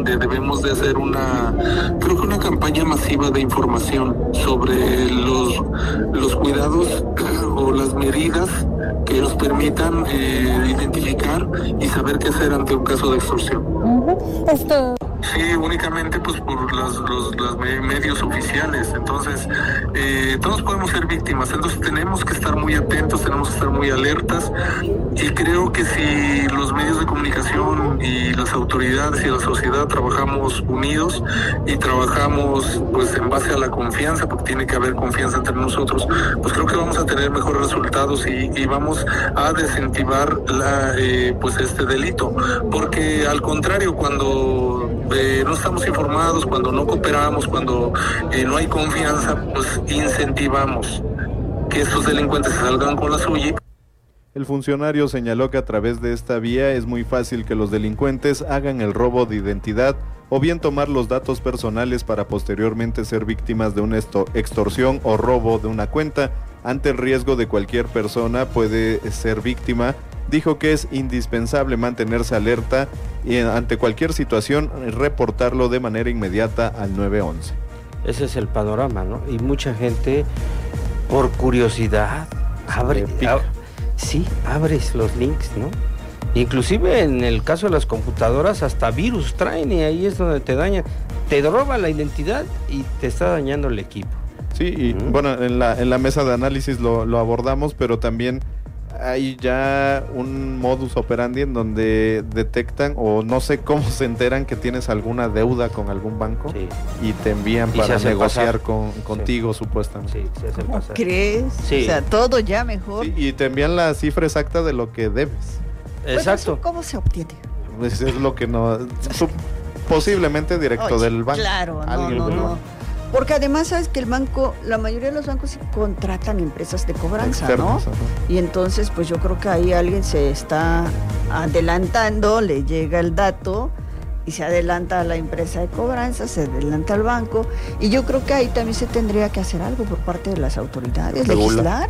donde debemos de hacer creo que una campaña masiva de información sobre los cuidados o las medidas que nos permitan identificar y saber qué hacer ante un caso de extorsión. Esto... Sí, únicamente pues por los medios oficiales. Entonces todos podemos ser víctimas, entonces tenemos que estar muy atentos, tenemos que estar muy alertas, y creo que si los medios de comunicación y las autoridades y la sociedad trabajamos unidos y trabajamos pues en base a la confianza, porque tiene que haber confianza entre nosotros, pues creo que vamos a tener mejores resultados y vamos a desincentivar pues este delito, porque al contrario, cuando no estamos informados, cuando no cooperamos, cuando no hay confianza, pues incentivamos que estos delincuentes salgan con la suya. El funcionario señaló que a través de esta vía es muy fácil que los delincuentes hagan el robo de identidad o bien tomar los datos personales para posteriormente ser víctimas de una extorsión o robo de una cuenta. Ante el riesgo de cualquier persona puede ser víctima, dijo que es indispensable mantenerse alerta y ante cualquier situación reportarlo de manera inmediata al 911. Ese es el panorama, ¿no? Y mucha gente, por curiosidad, abres los links, ¿no? Inclusive en el caso de las computadoras hasta virus traen, y ahí es donde te dañan, te roba la identidad y te está dañando el equipo. Sí, y bueno, en la mesa de análisis lo abordamos, pero también hay ya un modus operandi en donde detectan, o no sé cómo se enteran que tienes alguna deuda con algún banco, sí, y te envían para negociar contigo, sí, supuestamente. Sí, se hacen pasar. ¿Crees? Sí. O sea, todo ya mejor. Sí, y te envían la cifra exacta de lo que debes. Exacto. ¿Cómo se obtiene? Pues es lo que no... posiblemente directo del banco. Claro, no. Porque además sabes que el banco, la mayoría de los bancos sí contratan empresas de cobranza, externas, ¿no? Ajá. Y entonces pues yo creo que ahí alguien se está adelantando, le llega el dato y se adelanta a la empresa de cobranza, se adelanta al banco, y yo creo que ahí también se tendría que hacer algo por parte de las autoridades, legislar.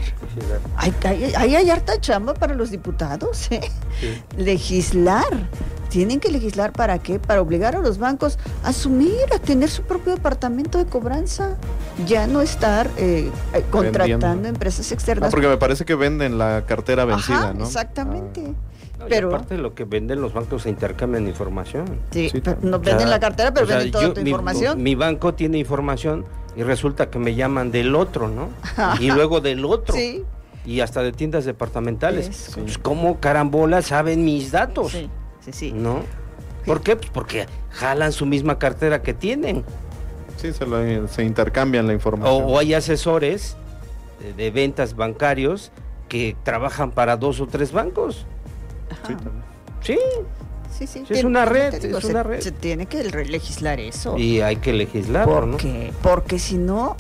Ahí hay harta chamba para los diputados, ¿eh? Sí. Legislar. Tienen que legislar, ¿para qué? Para obligar a los bancos a asumir, a tener su propio departamento de cobranza, ya no estar contratando empresas externas. Porque me parece que venden la cartera vencida, ¿no? Exactamente. Pero aparte de lo que venden los bancos, se intercambian información. Sí, pero no venden la cartera, pero venden toda tu información. Mi banco tiene información y resulta que me llaman del otro, ¿no? Y luego del otro. Sí. Y hasta de tiendas departamentales. Pues, ¿cómo carambola saben mis datos? Sí. Sí. ¿No? ¿Por qué? Pues porque jalan su misma cartera que tienen. Sí, se intercambian la información. O hay asesores de ventas bancarios que trabajan para 2 o 3 bancos. Ajá. Sí. Sí. Es una red, es una red. Se tiene que legislar eso. Y hay que legislarlo, ¿no? Porque si no,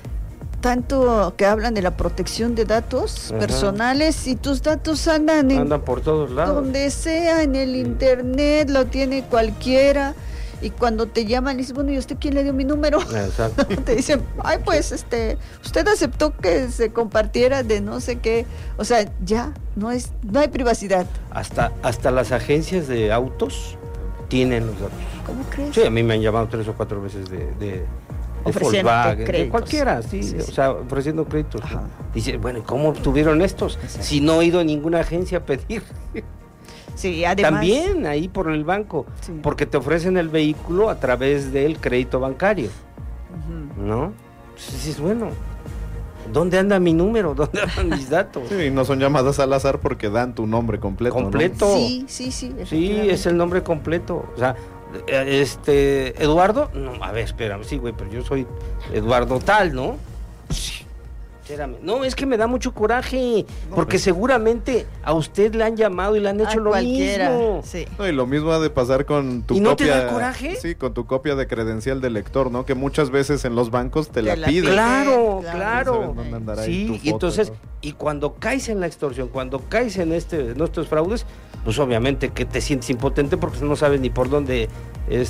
tanto que hablan de la protección de datos personales, y tus datos andan por todos lados, donde sea, en el internet, lo tiene cualquiera, y cuando te llaman dices, bueno, ¿y usted quién le dio mi número? Exacto. Te dicen, ay, pues usted aceptó que se compartiera de no sé qué, o sea, ya no hay privacidad. Hasta las agencias de autos tienen los datos. ¿Cómo crees? Sí, a mí me han llamado 3 o 4 veces de Volkswagen, de cualquiera, sí, o sea, ofreciendo créditos. ¿No? Dice, bueno, ¿y cómo obtuvieron estos? Exacto. Si no he ido a ninguna agencia a pedir. Sí, además. También ahí por el banco, sí, porque te ofrecen el vehículo a través del crédito bancario, ¿no? Entonces dices, bueno, ¿dónde anda mi número? ¿Dónde andan mis datos? Sí, no son llamadas al azar porque dan tu nombre completo. ¿Completo? ¿No? Sí. Sí, es el nombre completo, o sea, Eduardo, no, a ver, espérame, sí, güey, pero yo soy Eduardo tal, ¿no? Sí, espérame. No, es que me da mucho coraje, porque seguramente a usted le han llamado y le han hecho lo mismo. Sí. No, y lo mismo ha de pasar con tu ¿Y no copia. te da coraje? Sí, con tu copia de credencial de lector, ¿no? Que muchas veces en los bancos te la piden. Claro. Sí, y entonces, y cuando caes en la extorsión, cuando caes en estos fraudes, pues obviamente que te sientes impotente porque no sabes ni por dónde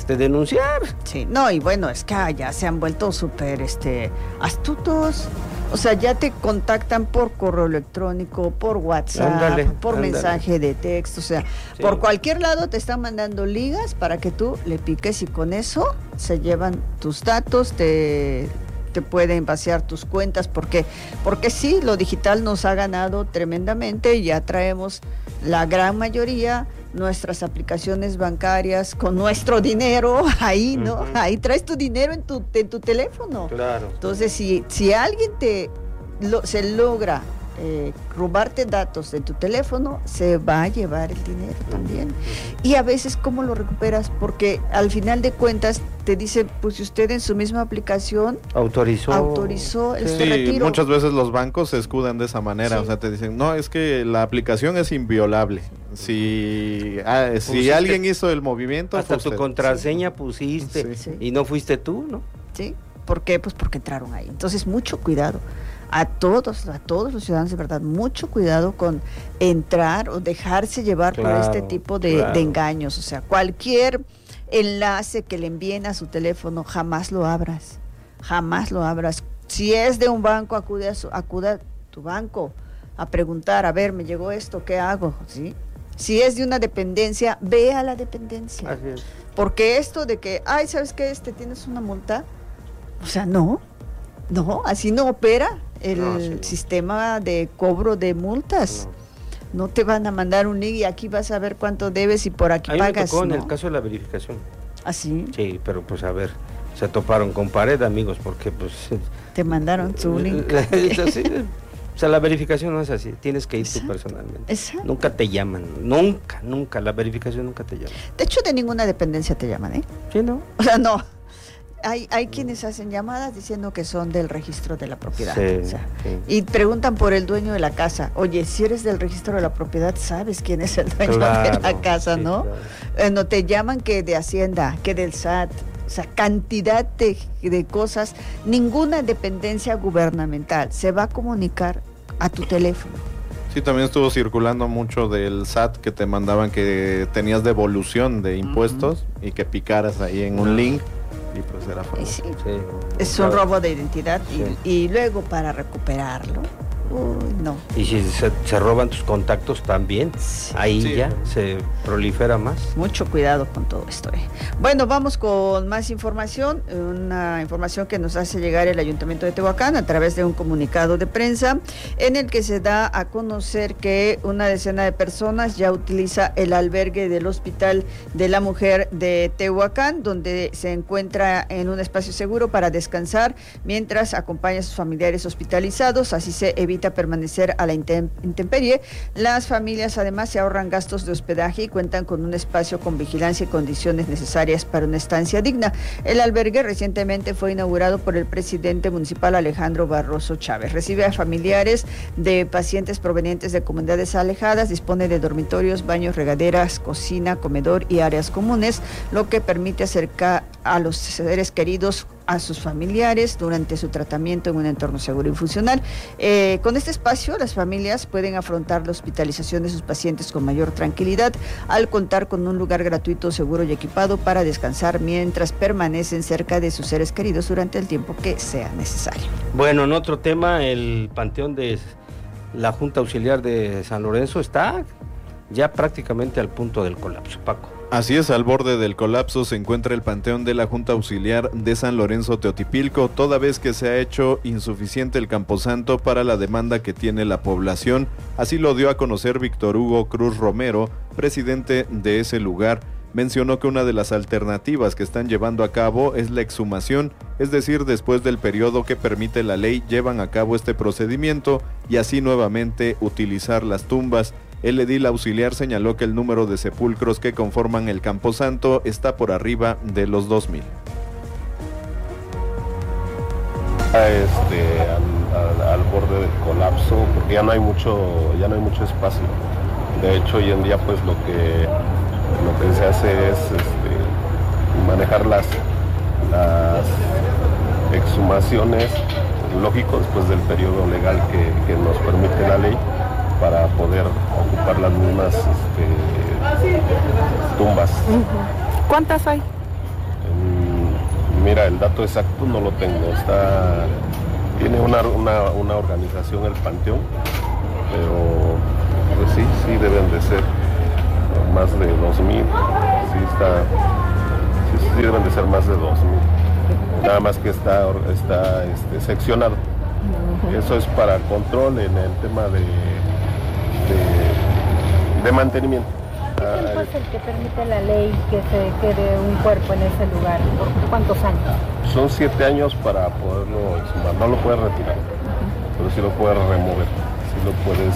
denunciar. Sí, no, y bueno, es que ya se han vuelto súper astutos. O sea, ya te contactan por correo electrónico, por WhatsApp, por mensaje de texto, o sea, por cualquier lado te están mandando ligas para que tú le piques y con eso se llevan tus datos, te pueden vaciar tus cuentas, porque sí, lo digital nos ha ganado tremendamente y ya traemos la gran mayoría nuestras aplicaciones bancarias con nuestro dinero ahí, ¿no? Uh-huh. Ahí traes tu dinero en tu teléfono. Claro. Entonces, si alguien se logra robarte datos de tu teléfono, se va a llevar el dinero también. Y a veces, ¿cómo lo recuperas? Porque al final de cuentas te dice, pues si usted en su misma aplicación autorizó el retiro. Muchas veces los bancos se escudan de esa manera, o sea, te dicen, no, es que la aplicación es inviolable. Si alguien hizo el movimiento, hasta tu contraseña pusiste y no fuiste tú, ¿no? Sí. ¿Por qué? Pues porque entraron ahí. Entonces, mucho cuidado. A todos los ciudadanos, de verdad, mucho cuidado con entrar o dejarse llevar por este tipo de engaños. O sea, cualquier enlace que le envíen a su teléfono, jamás lo abras. Jamás lo abras. Si es de un banco, acude a tu banco a preguntar, a ver, me llegó esto, ¿qué hago? ¿Sí? Si es de una dependencia, ve a la dependencia. Así es. Porque esto de que, ¿sabes qué? ¿Tienes una multa? O sea, no, así no opera el sistema de cobro de multas. No te van a mandar un link y aquí vas a ver cuánto debes y por aquí pagas. Me tocó en el caso de la verificación. ¿Ah, sí? Sí, pero pues a ver, se toparon con pared, amigos, porque pues... Te mandaron su link. O sea, la verificación no es así, tienes que ir tú personalmente. Exacto. Nunca te llaman, nunca, la verificación nunca te llama. De hecho, de ninguna dependencia te llaman, ¿eh? Sí, ¿no? O sea, no. Hay quienes hacen llamadas diciendo que son del registro de la propiedad. Y preguntan por el dueño de la casa. Oye, si eres del registro de la propiedad, sabes quién es el dueño de la casa, ¿no? Claro. No te llaman que de Hacienda, que del SAT. O sea, cantidad de cosas. Ninguna dependencia gubernamental se va a comunicar a tu teléfono. Sí, también estuvo circulando mucho del SAT que te mandaban que tenías devolución de impuestos y que picaras ahí en un link. Y pues era falso. Es un robo de identidad y luego para recuperarlo, no. Y si se roban tus contactos también, ahí ya se prolifera más. Mucho cuidado con todo esto. Bueno, vamos con más información, una información que nos hace llegar el Ayuntamiento de Tehuacán a través de un comunicado de prensa en el que se da a conocer que una decena de personas ya utiliza el albergue del Hospital de la Mujer de Tehuacán, donde se encuentra en un espacio seguro para descansar mientras acompaña a sus familiares hospitalizados, así se evita permanecer a la intemperie. Las familias además se ahorran gastos de hospedaje y cuentan con un espacio con vigilancia y condiciones necesarias para una estancia digna. El albergue recientemente fue inaugurado por el presidente municipal Alejandro Barroso Chávez. Recibe a familiares de pacientes provenientes de comunidades alejadas, dispone de dormitorios, baños, regaderas, cocina, comedor y áreas comunes, lo que permite acercar a los seres queridos a sus familiares durante su tratamiento en un entorno seguro y funcional. Con este espacio, las familias pueden afrontar la hospitalización de sus pacientes con mayor tranquilidad al contar con un lugar gratuito, seguro y equipado para descansar mientras permanecen cerca de sus seres queridos durante el tiempo que sea necesario. Bueno, en otro tema, el panteón de la Junta Auxiliar de San Lorenzo está ya prácticamente al punto del colapso, Paco. Así es, al borde del colapso se encuentra el panteón de la Junta Auxiliar de San Lorenzo Teotipilco, toda vez que se ha hecho insuficiente el camposanto para la demanda que tiene la población. Así lo dio a conocer Víctor Hugo Cruz Romero, presidente de ese lugar. Mencionó que una de las alternativas que están llevando a cabo es la exhumación, es decir, después del periodo que permite la ley, llevan a cabo este procedimiento y así nuevamente utilizar las tumbas. El edil auxiliar señaló que el número de sepulcros que conforman el camposanto está por arriba de los 2,000. Al borde del colapso, porque ya no hay mucho espacio. De hecho, hoy en día pues lo que se hace es manejar las exhumaciones, lógico, después del periodo legal que nos permite la ley, para poder ocupar las mismas tumbas. ¿Cuántas hay? Mira, el dato exacto no lo tengo, está Tiene una organización el panteón, pero pues sí deben de ser más de 2,000. Sí deben de ser más de 2,000. Nada más que está seccionado. Eso es para control en el tema de mantenimiento. ¿Qué tiempo es el que permite la ley que se quede un cuerpo en ese lugar? ¿Por cuántos años? Son 7 años para poderlo exhumar. No lo puedes retirar, pero sí lo puedes remover. Sí lo puedes,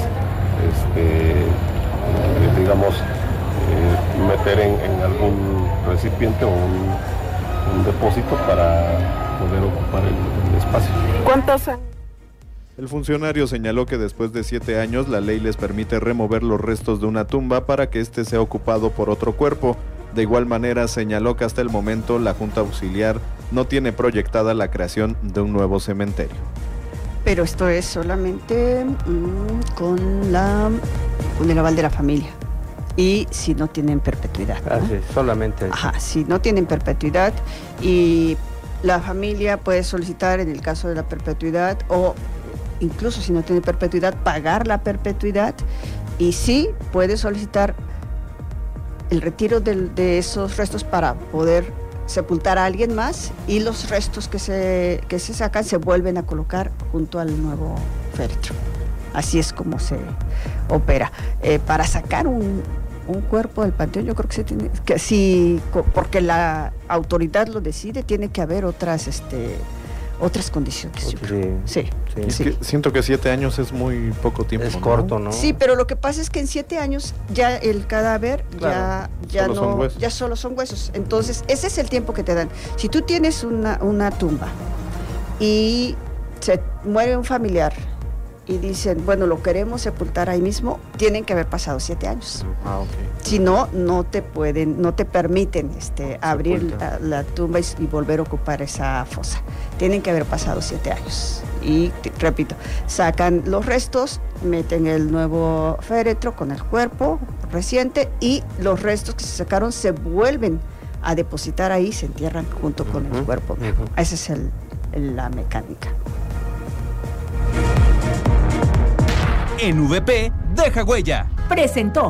meter en algún recipiente o un depósito para poder ocupar el espacio. ¿Cuántos años? El funcionario señaló que después de 7 años la ley les permite remover los restos de una tumba para que éste sea ocupado por otro cuerpo. De igual manera señaló que hasta el momento la Junta Auxiliar no tiene proyectada la creación de un nuevo cementerio. Pero esto es solamente con el aval de la familia. Y si no tienen perpetuidad, ¿no? Así, solamente. Ajá, si no tienen perpetuidad y la familia puede solicitar en el caso de la perpetuidad o incluso si no tiene perpetuidad, pagar la perpetuidad y sí puede solicitar el retiro de esos restos para poder sepultar a alguien más y los restos que se sacan se vuelven a colocar junto al nuevo féretro. Así es como se opera. Para sacar un cuerpo del panteón, yo creo que se tiene que sí, porque la autoridad lo decide, tiene que haber otras condiciones. Sí. Es que siento que 7 años es muy poco tiempo. Es corto, ¿no? Sí, pero lo que pasa es que en 7 años ya el cadáver ya solo son huesos. Entonces, ese es el tiempo que te dan. Si tú tienes una tumba y se muere un familiar y dicen, bueno, lo queremos sepultar ahí mismo, tienen que haber pasado 7 años. Si no, no te permiten abrir la tumba y volver a ocupar esa fosa. Tienen que haber pasado 7 años. Y repito, sacan los restos, meten el nuevo féretro con el cuerpo reciente y los restos que se sacaron se vuelven a depositar ahí, se entierran junto con el cuerpo. Esa es la mecánica. En VP, deja huella. Presentó.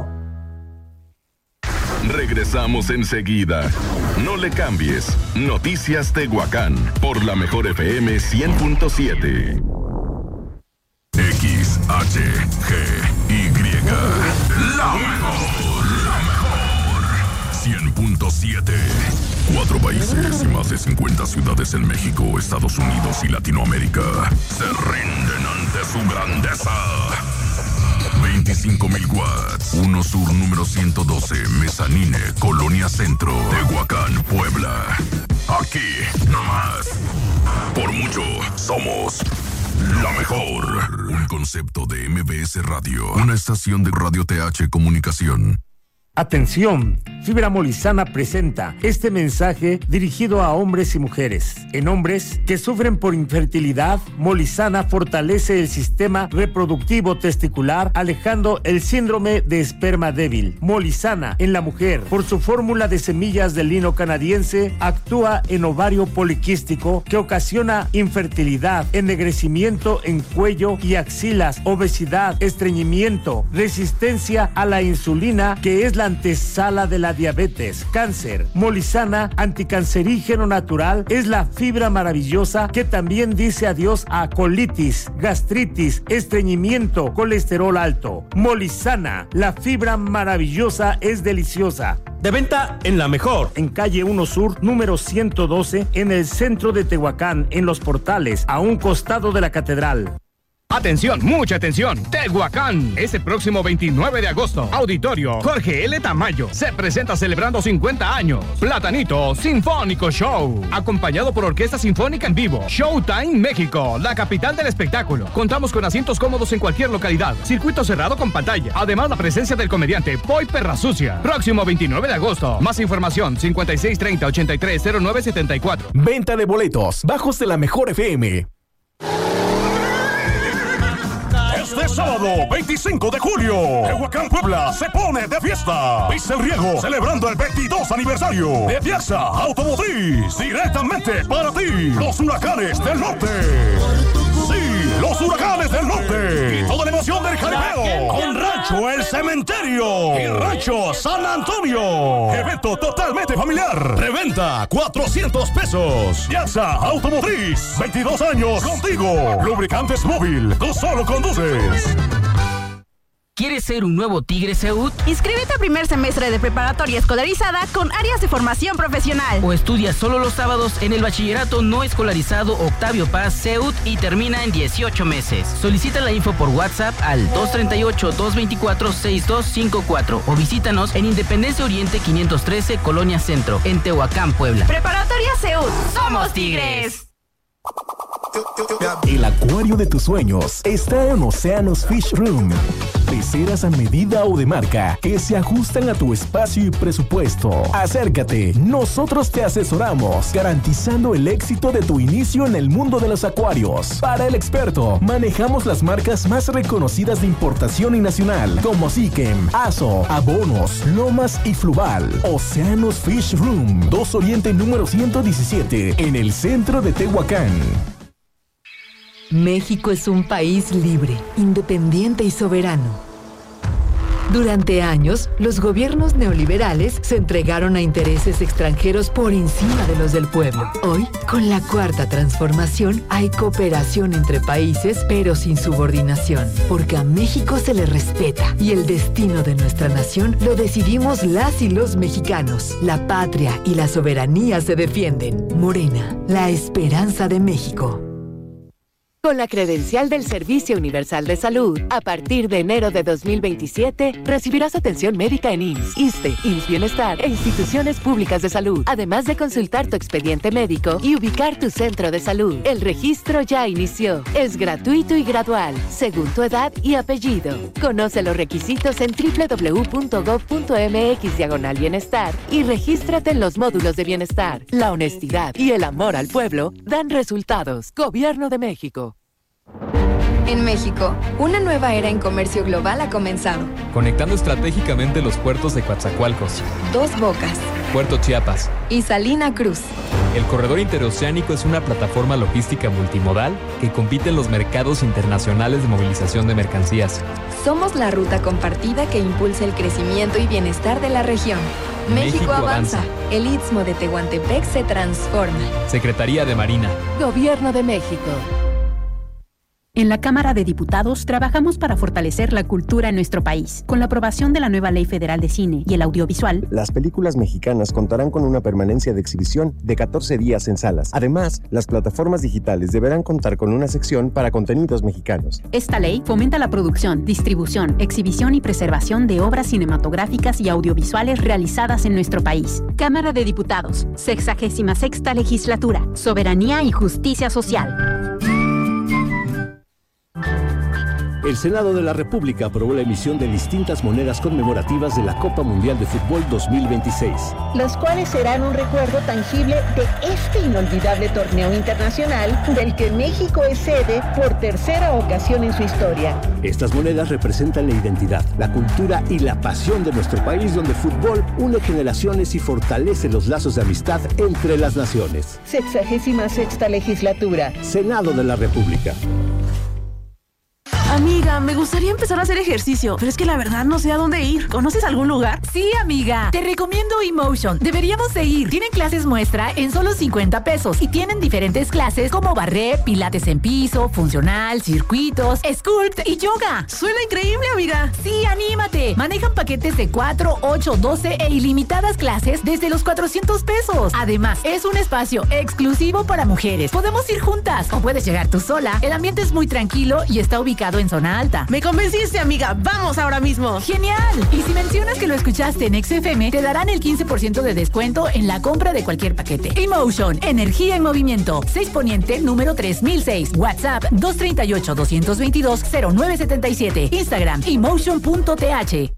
Regresamos enseguida. No le cambies. Noticias Tehuacán por la mejor FM 100.7. XHGY. La mejor. 100.7. 4 países y más de 50 ciudades en México, Estados Unidos y Latinoamérica se rinden ante su grandeza. 25,000 watts. 1 Sur número 112, Mezanine, Colonia Centro, Tehuacán, Puebla. Aquí, nomás. Por mucho, somos la mejor. Un concepto de MBS Radio. Una estación de Radio TH Comunicación. Atención, Fibra Molizana presenta este mensaje dirigido a hombres y mujeres. En hombres que sufren por infertilidad, Molizana fortalece el sistema reproductivo testicular, alejando el síndrome de esperma débil. Molizana en la mujer, por su fórmula de semillas de lino canadiense, actúa en ovario poliquístico que ocasiona infertilidad, ennegrecimiento en cuello y axilas, obesidad, estreñimiento, resistencia a la insulina, que es la antesala de la diabetes, cáncer. Molizana, anticancerígeno natural, es la fibra maravillosa que también dice adiós a colitis, gastritis, estreñimiento, colesterol alto. Molizana, la fibra maravillosa es deliciosa. De venta en La Mejor. En calle 1 Sur, número 112, en el centro de Tehuacán, en Los Portales, a un costado de la catedral. Atención, mucha atención. Tehuacán, este próximo 29 de agosto. Auditorio Jorge L. Tamayo se presenta celebrando 50 años. Platanito Sinfónico Show, acompañado por Orquesta Sinfónica en vivo. Showtime México, la capital del espectáculo. Contamos con asientos cómodos en cualquier localidad. Circuito cerrado con pantalla. Además, la presencia del comediante Boy Perra Sucia. Próximo 29 de agosto. Más información, 5630-830974. Venta de boletos, bajos de La Mejor FM. Este sábado, 25 de julio, Tehuacán, Puebla, se pone de fiesta. Viste el Riego, celebrando el 22 aniversario de Piazza Automotriz. Directamente para ti, los Huracanes del Norte. Sí, los huracanes del norte y toda la emoción del jaripeo con Rancho El Cementerio y Rancho San Antonio. Evento totalmente familiar. Preventa $400. Yatza Automotriz, 22 años contigo. Lubricantes Móvil, tú solo conduces. ¿Quieres ser un nuevo Tigre Seud? Inscríbete a primer semestre de preparatoria escolarizada con áreas de formación profesional. ¿O estudias solo los sábados en el bachillerato no escolarizado Octavio Paz Seud y termina en 18 meses? Solicita la info por WhatsApp al 238-224-6254 o visítanos en Independencia Oriente 513, Colonia Centro, en Tehuacán, Puebla. Preparatoria Seud. ¡Somos Tigres! El acuario de tus sueños está en Océanos Fish Room. Peceras a medida o de marca que se ajustan a tu espacio y presupuesto. Acércate, nosotros te asesoramos, garantizando el éxito de tu inicio en el mundo de los acuarios. Para el experto, manejamos las marcas más reconocidas de importación y nacional, como Sikem, Aso, Abonos, Lomas y Fluval. Océanos Fish Room, 2 Oriente número 117, en el centro de Tehuacán. México es un país libre, independiente y soberano. Durante años, los gobiernos neoliberales se entregaron a intereses extranjeros por encima de los del pueblo. Hoy, con la Cuarta Transformación, hay cooperación entre países, pero sin subordinación, porque a México se le respeta y el destino de nuestra nación lo decidimos las y los mexicanos. La patria y la soberanía se defienden. Morena, la esperanza de México. Con la credencial del Servicio Universal de Salud, a partir de enero de 2027, recibirás atención médica en IMSS, ISSSTE, IMSS Bienestar e instituciones públicas de salud, además de consultar tu expediente médico y ubicar tu centro de salud. El registro ya inició. Es gratuito y gradual, según tu edad y apellido. Conoce los requisitos en www.gov.mx/bienestar y regístrate en los módulos de bienestar. La honestidad y el amor al pueblo dan resultados. Gobierno de México. En México, una nueva era en comercio global ha comenzado. Conectando estratégicamente los puertos de Coatzacoalcos, Dos Bocas, Puerto Chiapas y Salina Cruz. El corredor interoceánico es una plataforma logística multimodal que compite en los mercados internacionales de movilización de mercancías. Somos la ruta compartida que impulsa el crecimiento y bienestar de la región. México avanza. El Istmo de Tehuantepec se transforma. Secretaría de Marina. Gobierno de México. En la Cámara de Diputados trabajamos para fortalecer la cultura en nuestro país. Con la aprobación de la nueva Ley Federal de Cine y el Audiovisual, las películas mexicanas contarán con una permanencia de exhibición de 14 días en salas. Además, las plataformas digitales deberán contar con una sección para contenidos mexicanos. Esta ley fomenta la producción, distribución, exhibición y preservación de obras cinematográficas y audiovisuales realizadas en nuestro país. Cámara de Diputados, 66ª Legislatura, Soberanía y Justicia Social. El Senado de la República aprobó la emisión de distintas monedas conmemorativas de la Copa Mundial de Fútbol 2026. Las cuales serán un recuerdo tangible de este inolvidable torneo internacional del que México es sede por tercera ocasión en su historia. Estas monedas representan la identidad, la cultura y la pasión de nuestro país, donde el fútbol une generaciones y fortalece los lazos de amistad entre las naciones. 66ª Legislatura. Senado de la República. Amiga, me gustaría empezar a hacer ejercicio, pero es que la verdad no sé a dónde ir. ¿Conoces algún lugar? Sí, amiga. Te recomiendo eMotion. Deberíamos de ir. Tienen clases muestra en solo 50 pesos y tienen diferentes clases como barré, pilates en piso, funcional, circuitos, sculpt y yoga. Suena increíble, amiga. Sí, anímate. Manejan paquetes de 4, 8, 12 e ilimitadas clases desde los 400 pesos. Además, es un espacio exclusivo para mujeres. Podemos ir juntas o puedes llegar tú sola. El ambiente es muy tranquilo y está ubicado en zona alta. Me convenciste, amiga. Vamos ahora mismo. ¡Genial! Y si mencionas que lo escuchaste en XFM, te darán el 15% de descuento en la compra de cualquier paquete. eMotion, energía en movimiento. 6 Poniente, número 3006. WhatsApp, 238-222-0977. Instagram, eMotion.th. Hey,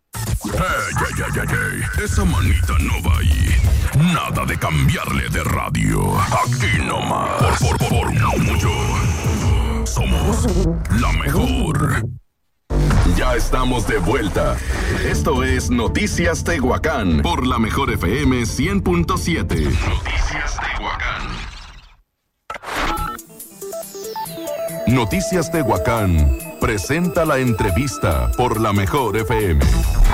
esa manita no va ahí. Nada de cambiarle de radio. Aquí nomás. Por mucho. Somos la mejor. Ya estamos de vuelta. Esto es Noticias Tehuacán por la mejor FM 100.7. Noticias Tehuacán. Noticias Tehuacán presenta la entrevista por la Mejor FM.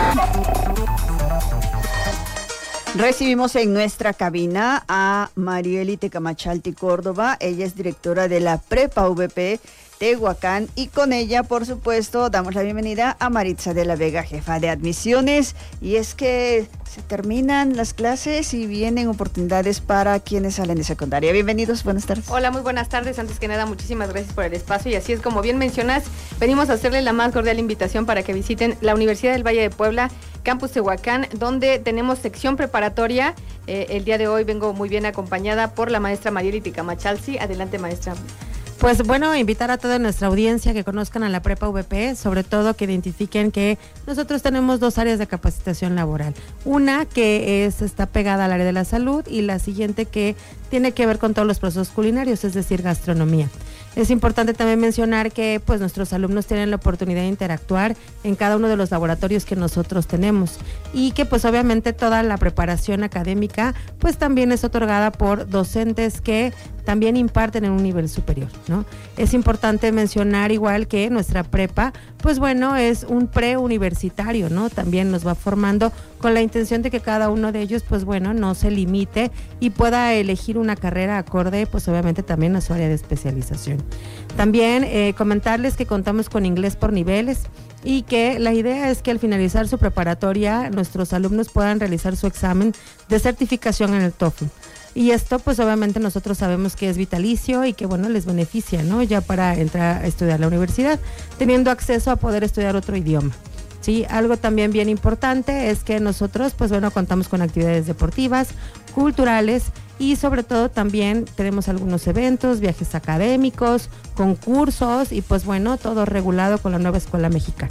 Recibimos en nuestra cabina a Marieli Tecamachalti Córdoba. Ella es directora de la Prepa VP Tehuacán y con ella, por supuesto, damos la bienvenida a Maritza de la Vega, jefa de admisiones. Y es que se terminan las clases y vienen oportunidades para quienes salen de secundaria. Bienvenidos, buenas tardes. Hola, muy buenas tardes. Antes que nada, muchísimas gracias por el espacio. Y así es, como bien mencionas, venimos a hacerle la más cordial invitación para que visiten la Universidad del Valle de Puebla, Campus Tehuacán, donde tenemos sección preparatoria. El día de hoy vengo muy bien acompañada por la maestra Marieli Tecamachalti. Adelante, maestra. Pues bueno, invitar a toda nuestra audiencia que conozcan a la Prepa VP, sobre todo que identifiquen que nosotros tenemos dos áreas de capacitación laboral. Una que está pegada al área de la salud y la siguiente que tiene que ver con todos los procesos culinarios, es decir, gastronomía. Es importante también mencionar que pues nuestros alumnos tienen la oportunidad de interactuar en cada uno de los laboratorios que nosotros tenemos y que pues obviamente toda la preparación académica pues también es otorgada por docentes que también imparten en un nivel superior, ¿no? Es importante mencionar igual que nuestra prepa, pues bueno, es un preuniversitario, ¿no? También nos va formando con la intención de que cada uno de ellos, pues bueno, no se limite y pueda elegir una carrera acorde, pues obviamente también a su área de especialización. También comentarles que contamos con inglés por niveles y que la idea es que al finalizar su preparatoria, nuestros alumnos puedan realizar su examen de certificación en el TOEFL. Y esto, pues obviamente nosotros sabemos que es vitalicio y que, bueno, les beneficia, ¿no? Ya para entrar a estudiar la universidad, teniendo acceso a poder estudiar otro idioma. Sí, algo también bien importante es que nosotros, pues bueno, contamos con actividades deportivas, culturales y sobre todo también tenemos algunos eventos, viajes académicos, concursos y pues bueno, todo regulado con la nueva Escuela Mexicana.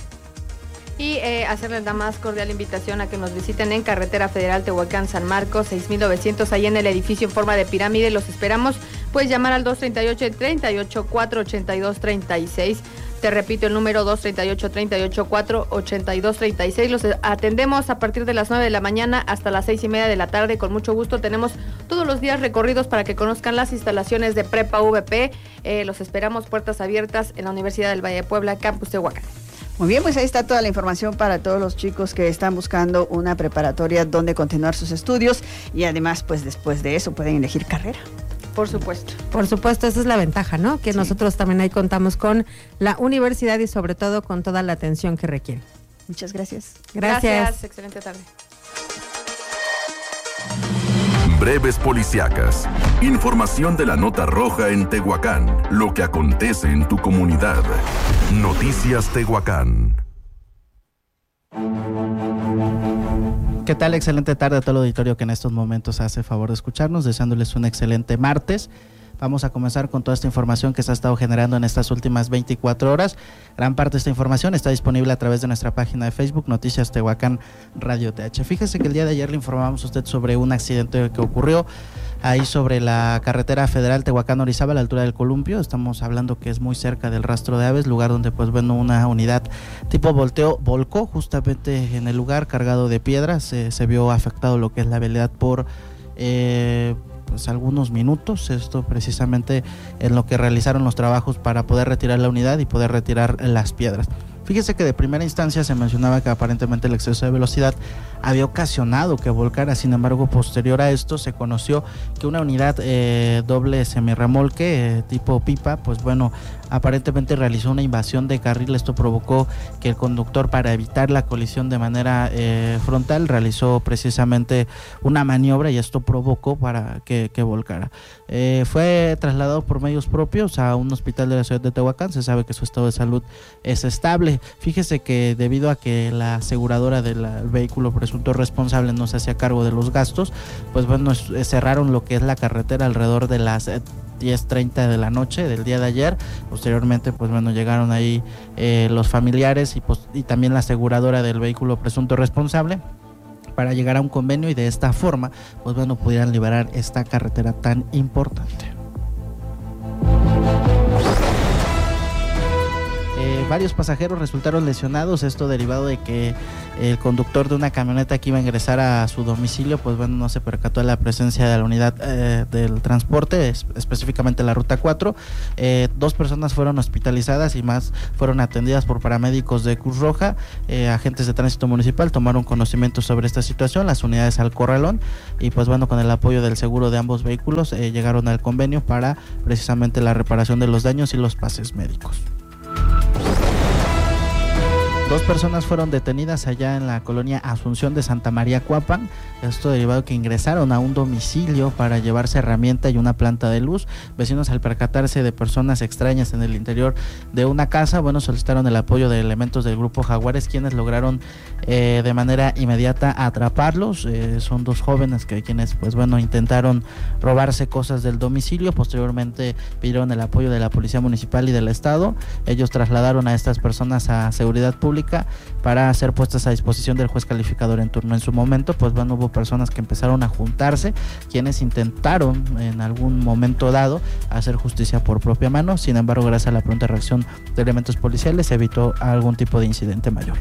Y hacerles la más cordial invitación a que nos visiten en Carretera Federal Tehuacán San Marcos 6900, ahí en el edificio en forma de pirámide. Los esperamos. Puedes llamar al 238-384-8236. Te repito el número 238-384-8236. Los atendemos a partir de las 9 de la mañana hasta las 6:30 de la tarde. Con mucho gusto tenemos todos los días recorridos para que conozcan las instalaciones de Prepa VP. Los esperamos, puertas abiertas en la Universidad del Valle de Puebla, Campus Tehuacán. Muy bien, pues ahí está toda la información para todos los chicos que están buscando una preparatoria donde continuar sus estudios y además pues después de eso pueden elegir carrera. Por supuesto. Por supuesto, esa es la ventaja, ¿no? Que sí. Nosotros también ahí contamos con la universidad y sobre todo con toda la atención que requiere. Muchas gracias. Gracias. Excelente tarde. Breves policíacas. Información de la nota roja en Tehuacán. Lo que acontece en tu comunidad. Noticias Tehuacán. ¿Qué tal? Excelente tarde a todo el auditorio que en estos momentos hace favor de escucharnos, deseándoles un excelente martes. Vamos a comenzar con toda esta información que se ha estado generando en estas últimas 24 horas. Gran parte de esta información está disponible a través de nuestra página de Facebook, Noticias Tehuacán Radio TH. Fíjese que el día de ayer le informábamos a usted sobre un accidente que ocurrió ahí sobre la carretera federal Tehuacán-Orizaba a la altura del Columpio. Estamos hablando que es muy cerca del Rastro de Aves, lugar donde pues bueno, una unidad tipo volteo volcó justamente en el lugar cargado de piedras. Se vio afectado lo que es la vialidad por pues algunos minutos, esto precisamente en lo que realizaron los trabajos para poder retirar la unidad y poder retirar las piedras. Fíjese que de primera instancia se mencionaba que aparentemente el exceso de velocidad había ocasionado que volcara, sin embargo posterior a esto se conoció que una unidad doble semirremolque tipo pipa, pues bueno, aparentemente realizó una invasión de carril. Esto provocó que el conductor, para evitar la colisión de manera frontal, realizó precisamente una maniobra y esto provocó para que volcara. Fue trasladado por medios propios a un hospital de la ciudad de Tehuacán. Se sabe que su estado de salud es estable. Fíjese que debido a que la aseguradora del vehículo presunto responsable no se hacía cargo de los gastos, pues bueno, cerraron lo que es la carretera alrededor de las 10:30 de la noche del día de ayer. Posteriormente pues bueno, llegaron ahí los familiares y también la aseguradora del vehículo presunto responsable para llegar a un convenio y de esta forma pues bueno, pudieran liberar esta carretera tan importante. Varios pasajeros resultaron lesionados, esto derivado de que El conductor de una camioneta que iba a ingresar a su domicilio, pues bueno, no se percató de la presencia de la unidad del transporte, específicamente la ruta 4. 2 personas fueron hospitalizadas y más fueron atendidas por paramédicos de Cruz Roja. Agentes de tránsito municipal tomaron conocimiento sobre esta situación, las unidades al corralón, y pues bueno, con el apoyo del seguro de ambos vehículos llegaron al convenio para precisamente la reparación de los daños y los pases médicos. 2 personas fueron detenidas allá en la colonia Asunción de Santa María Cuapan, esto derivado que ingresaron a un domicilio para llevarse herramienta y una planta de luz. Vecinos, al percatarse de personas extrañas en el interior de una casa, bueno, solicitaron el apoyo de elementos del grupo Jaguares, quienes lograron de manera inmediata atraparlos. Son 2 jóvenes quienes pues bueno, intentaron robarse cosas del domicilio. Posteriormente pidieron el apoyo de la Policía Municipal y del Estado. Ellos trasladaron a estas personas a Seguridad Pública para ser puestas a disposición del juez calificador en turno. En su momento, pues bueno, hubo personas que empezaron a juntarse, quienes intentaron en algún momento dado hacer justicia por propia mano. Sin embargo, gracias a la pronta reacción de elementos policiales, se evitó algún tipo de incidente mayor.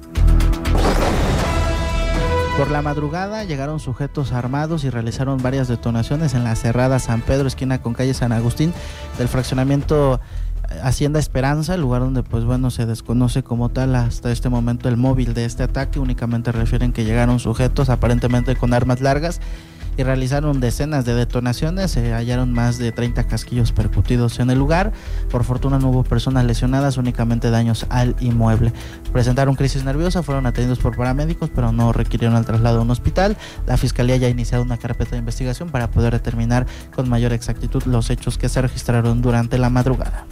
Por la madrugada llegaron sujetos armados y realizaron varias detonaciones en la cerrada San Pedro, esquina con calle San Agustín, del fraccionamiento Hacienda Esperanza, el lugar donde pues bueno, se desconoce como tal hasta este momento el móvil de este ataque. Únicamente refieren que llegaron sujetos aparentemente con armas largas y realizaron decenas de detonaciones. Se hallaron más de 30 casquillos percutidos en el lugar. Por fortuna no hubo personas lesionadas, únicamente daños al inmueble. Presentaron crisis nerviosa, fueron atendidos por paramédicos, pero no requirieron el traslado a un hospital. La Fiscalía ya ha iniciado una carpeta de investigación para poder determinar con mayor exactitud los hechos que se registraron durante la madrugada.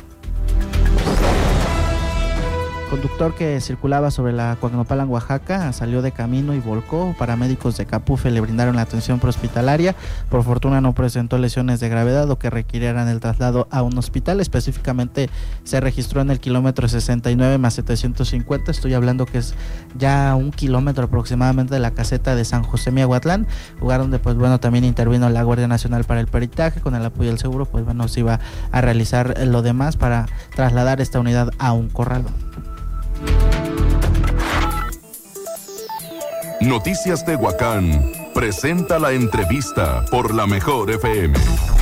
Conductor que circulaba sobre la Coacnopalan, Oaxaca, salió de camino y volcó. Paramédicos de Capufe le brindaron la atención prehospitalaria. Por fortuna no presentó lesiones de gravedad o que requirieran el traslado a un hospital. Específicamente se registró en el kilómetro 69 más 750. Estoy hablando que es ya 1 kilómetro aproximadamente de la caseta de San José Miahuatlán, lugar donde pues bueno, también intervino la Guardia Nacional para el peritaje. Con el apoyo del seguro, pues bueno, se iba a realizar lo demás para trasladar esta unidad a un corralón. Noticias Tehuacán presenta la entrevista por la Mejor FM.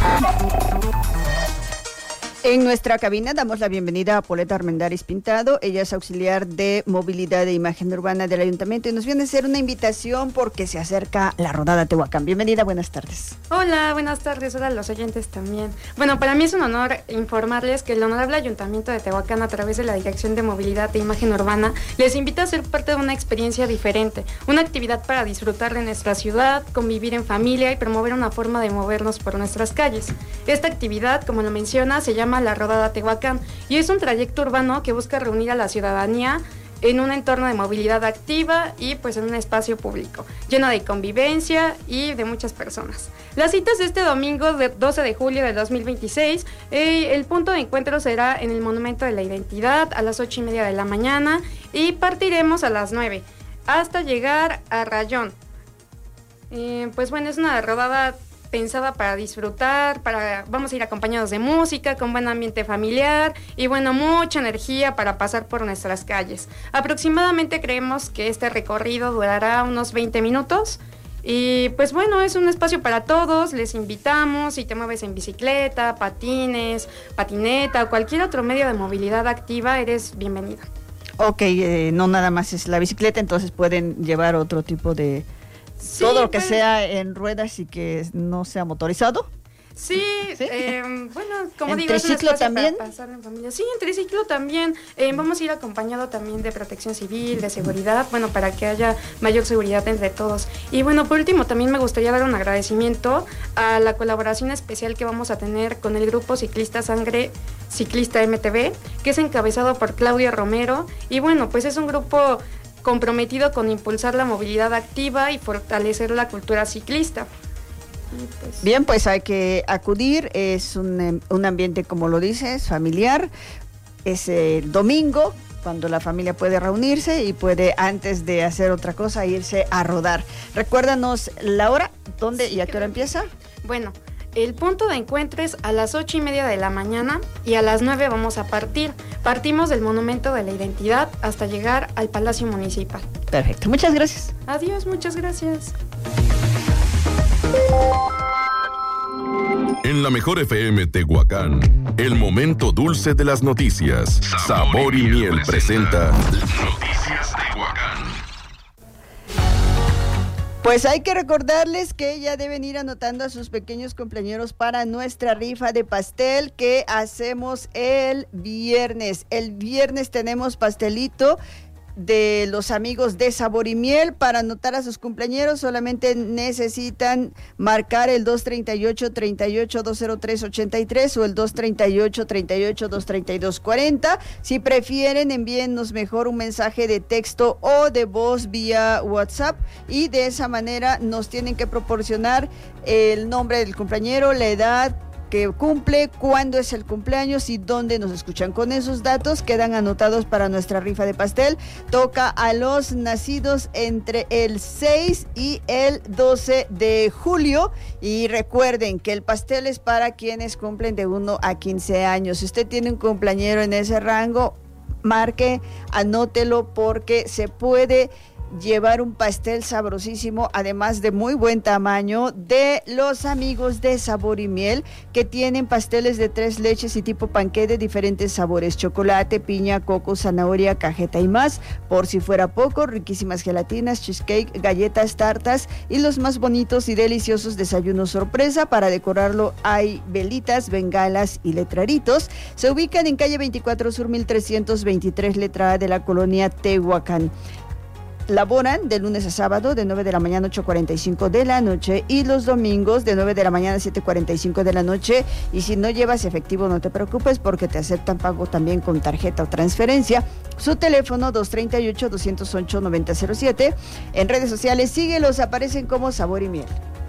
En nuestra cabina damos la bienvenida a Poleta Armendáriz Pintado. Ella es auxiliar de movilidad e imagen urbana del ayuntamiento y nos viene a hacer una invitación porque se acerca la rodada Tehuacán. Bienvenida, buenas tardes. Hola, buenas tardes, hola a los oyentes también. Bueno, para mí es un honor informarles que el honorable ayuntamiento de Tehuacán, a través de la Dirección de Movilidad e Imagen Urbana, les invita a ser parte de una experiencia diferente, una actividad para disfrutar de nuestra ciudad, convivir en familia y promover una forma de movernos por nuestras calles. Esta actividad, como lo menciona, se llama la Rodada Tehuacán y es un trayecto urbano que busca reunir a la ciudadanía en un entorno de movilidad activa y pues en un espacio público, lleno de convivencia y de muchas personas. Las citas de este domingo, 12 de julio del 2026, el punto de encuentro será en el Monumento de la Identidad a las 8:30 de la mañana y partiremos a las 9 hasta llegar a Rayón. Pues bueno, es una rodada pensada para disfrutar, vamos a ir acompañados de música, con buen ambiente familiar y bueno, mucha energía para pasar por nuestras calles. Aproximadamente creemos que este recorrido durará unos 20 minutos y pues bueno, es un espacio para todos, les invitamos. Si te mueves en bicicleta, patines, patineta o cualquier otro medio de movilidad activa, eres bienvenida. Ok, no nada más es la bicicleta, entonces pueden llevar otro tipo de... Sí, todo lo que sea en ruedas y que no sea motorizado. Sí, ¿sí? Bueno, como ¿En digo, es un triciclo espacio también? para pasar en familia. Sí, en triciclo también. Vamos a ir acompañado también de protección civil, de seguridad, bueno, para que haya mayor seguridad entre todos. Y bueno, por último, también me gustaría dar un agradecimiento a la colaboración especial que vamos a tener con el grupo Ciclista Sangre Ciclista MTV, que es encabezado por Claudio Romero. Y bueno, pues es un grupo comprometido con impulsar la movilidad activa y fortalecer la cultura ciclista. Pues... Bien, pues hay que acudir, es un ambiente, como lo dices, familiar. Es el domingo, cuando la familia puede reunirse y puede, antes de hacer otra cosa, irse a rodar. Recuérdanos la hora, dónde y a qué hora empieza. Bueno, el punto de encuentro es a las 8:30 de la mañana y a las 9 vamos a partir. Partimos del Monumento de la Identidad hasta llegar al Palacio Municipal. Perfecto, muchas gracias. Adiós, muchas gracias. En la mejor FM Tehuacán, el momento dulce de las noticias. Sabor y Miel presenta Noticias Tehuacán. Pues hay que recordarles que ya deben ir anotando a sus pequeños cumpleañeros para nuestra rifa de pastel que hacemos el viernes. El viernes tenemos pastelito de los amigos de Sabor y Miel. Para anotar a sus cumpleañeros solamente necesitan marcar el 238-38-203-83 o el 238-38-232-40. Si prefieren, envíennos mejor un mensaje de texto o de voz vía WhatsApp y de esa manera nos tienen que proporcionar el nombre del cumpleañero, la edad que cumple, cuándo es el cumpleaños y dónde nos escuchan. Con esos datos quedan anotados para nuestra rifa de pastel. Toca a los nacidos entre el 6 y el 12 de julio y recuerden que el pastel es para quienes cumplen de 1 a 15 años. Si usted tiene un cumpleañero en ese rango, marque, anótelo porque se puede llevar un pastel sabrosísimo, además de muy buen tamaño, de los amigos de Sabor y Miel, que tienen pasteles de 3 leches y tipo panqué de diferentes sabores: chocolate, piña, coco, zanahoria, cajeta y más. Por si fuera poco, riquísimas gelatinas, cheesecake, galletas, tartas y los más bonitos y deliciosos desayunos sorpresa. Para decorarlo hay velitas, bengalas y letreritos. Se ubican en calle 24 Sur 1323, letra A de la colonia Tehuacán. Laboran de lunes a sábado de 9 de la mañana a 8:45 de la noche y los domingos de 9 de la mañana a 7:45 de la noche. Y si no llevas efectivo, no te preocupes porque te aceptan pago también con tarjeta o transferencia. Su teléfono 238-208-9007. En redes sociales síguelos, aparecen como Sabor y Miel.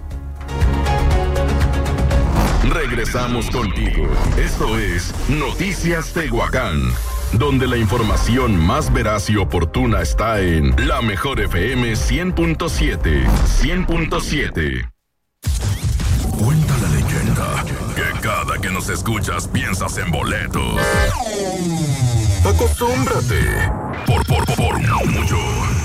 Regresamos contigo. Esto es Noticias Tehuacán, donde la información más veraz y oportuna está en La Mejor FM 100.7. 100.7. Cuenta la leyenda que cada que nos escuchas piensas en boletos. Acostúmbrate. Por mucho.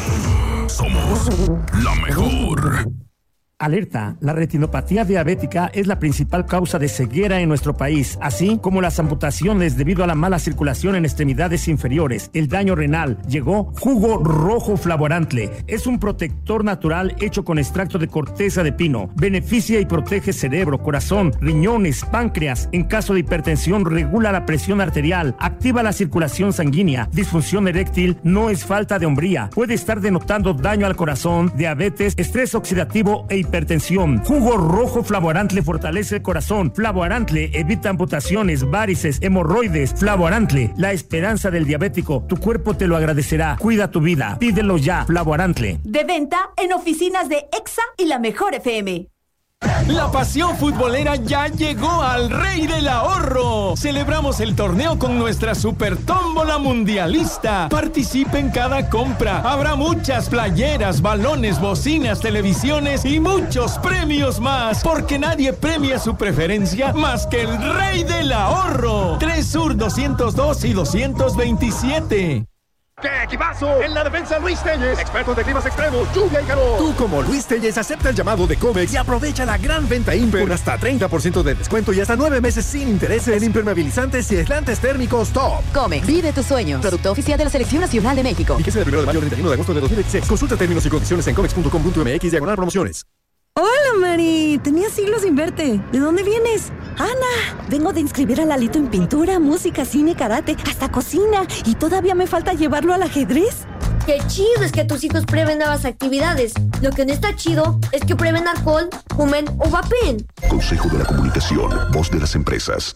Somos la mejor. Alerta, la retinopatía diabética es la principal causa de ceguera en nuestro país, así como las amputaciones debido a la mala circulación en extremidades inferiores, el daño renal. Llegó Jugo Rojo Flavorantle. Es un protector natural hecho con extracto de corteza de pino. Beneficia y protege cerebro, corazón, riñones, páncreas. En caso de hipertensión, regula la presión arterial, activa la circulación sanguínea. Disfunción eréctil no es falta de hombría. Puede estar denotando daño al corazón, diabetes, estrés oxidativo e hipertensión. Jugo Rojo Flavorantle fortalece el corazón. Flavorantle evita amputaciones, varices, hemorroides. Flavorantle, la esperanza del diabético. Tu cuerpo te lo agradecerá. Cuida tu vida. Pídelo ya. Flavorantle. De venta en oficinas de EXA y La Mejor FM. La pasión futbolera ya llegó al Rey del Ahorro. Celebramos el torneo con nuestra super tómbola mundialista. Participe en cada compra. Habrá muchas playeras, balones, bocinas, televisiones y muchos premios más. Porque nadie premia su preferencia más que el Rey del Ahorro. 3 Sur 202 y 227. ¡Qué equipazo! En la defensa, Luis Telles, experto de climas extremos, lluvia y calor. Tú, como Luis Telles, acepta el llamado de Comex y aprovecha la gran venta Imper con hasta 30% de descuento y hasta 9 meses sin intereses en impermeabilizantes y aislantes térmicos top. Comex, vive tus sueños. Producto oficial de la Selección Nacional de México. Fíjese del 1 de mayo al 31 de agosto de 2016. Consulta términos y condiciones en comex.com.mx/promociones. Hola, Mari. Tenía siglos sin verte. ¿De dónde vienes? Ana, vengo de inscribir a Lalito en pintura, música, cine, karate, hasta cocina. Y todavía me falta llevarlo al ajedrez. Qué chido es que tus hijos prueben nuevas actividades. Lo que no está chido es que prueben alcohol, fumen o vapeen. Consejo de la Comunicación, voz de las empresas.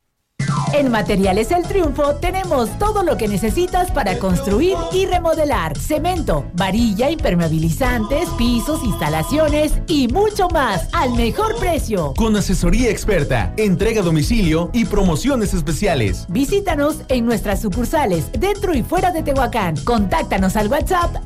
En Materiales El Triunfo tenemos todo lo que necesitas para construir y remodelar. Cemento, varilla, impermeabilizantes, pisos, instalaciones y mucho más al mejor precio. Con asesoría experta, entrega a domicilio y promociones especiales. Visítanos en nuestras sucursales dentro y fuera de Tehuacán. Contáctanos al WhatsApp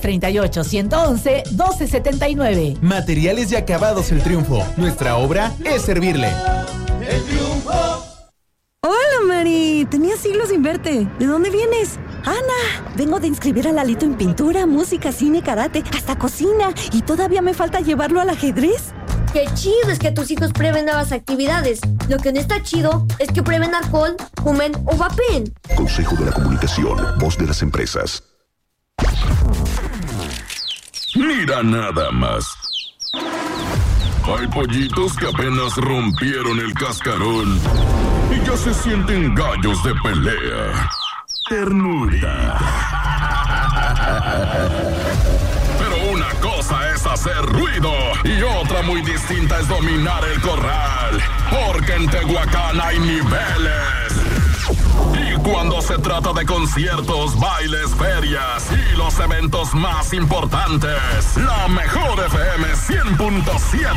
238-111-1279. Materiales y acabados El Triunfo. Nuestra obra es servirle. El Triunfo. Hola, Mari. Tenía siglos sin verte. ¿De dónde vienes? Ana, vengo de inscribir a Lalito en pintura, música, cine, karate, hasta cocina. Y todavía me falta llevarlo al ajedrez. Qué chido es que tus hijos prueben nuevas actividades. Lo que no está chido es que prueben alcohol, fumen o vapeen. Consejo de la Comunicación, voz de las empresas. Mira nada más. Hay pollitos que apenas rompieron el cascarón y ya se sienten gallos de pelea. Ternura. Pero una cosa es hacer ruido y otra muy distinta es dominar el corral. Porque en Tehuacán hay niveles. Y cuando se trata de conciertos, bailes, ferias y los eventos más importantes, la mejor FM 100.7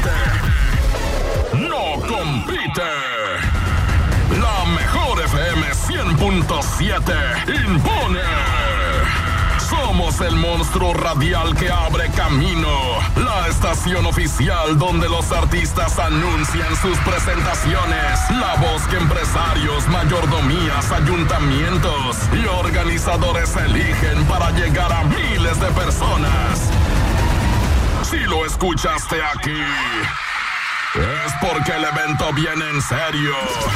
no compite. La mejor FM 100.7 impone. Somos el monstruo radial que abre camino. La estación oficial donde los artistas anuncian sus presentaciones. La voz que empresarios, mayordomías, ayuntamientos y organizadores eligen para llegar a miles de personas. Si lo escuchaste aquí, es porque el evento viene en serio.